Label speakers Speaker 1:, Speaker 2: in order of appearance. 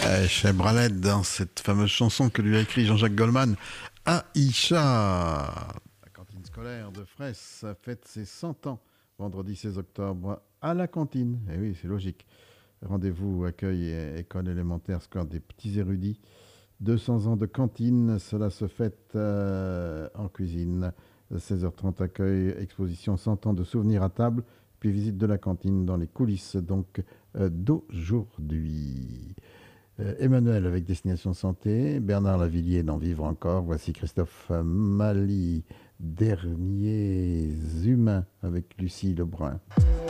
Speaker 1: Cheb Raled dans cette fameuse chanson que lui a écrite Jean-Jacques Goldman, Aïcha. La cantine scolaire de Fraisse fête ses 100 ans, vendredi 16 octobre, à la cantine. Eh oui, c'est logique. Rendez-vous, accueil et école élémentaire, score des petits érudits. 200 ans de cantine, cela se fête en cuisine. 16h30, accueil, exposition 100 ans de souvenirs à table, puis visite de la cantine dans les coulisses donc d'aujourd'hui. Emmanuel avec Destination Santé, Bernard Lavillier dans Vivre encore, voici Christophe Mali, Derniers Humains avec Lucie Lebrun.